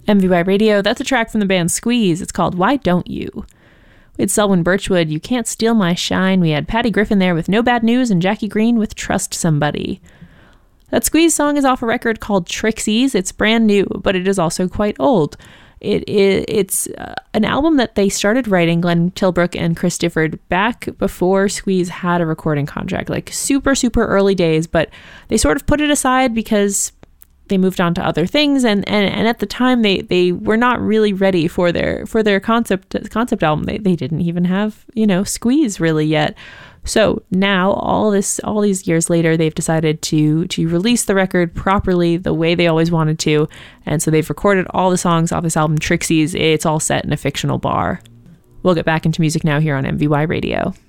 MVY Radio, that's a track from the band Squeeze. It's called Why Don't You? We had Selwyn Birchwood, You Can't Steal My Shine. We had Patty Griffin there with No Bad News, and Jackie Green with Trust Somebody. That Squeeze song is off a record called Trixies. It's brand new, but it is also quite old. It's an album that they started writing, Glenn Tilbrook and Chris Difford, back before Squeeze had a recording contract, like super, super early days, but they sort of put it aside because they moved on to other things, and at the time they were not really ready for their concept album. They didn't even have, Squeeze really yet. So now all these years later, they've decided to release the record properly the way they always wanted to, and so they've recorded all the songs off this album Trixies. It's all set in a fictional bar. We'll get back into music now here on MVY Radio.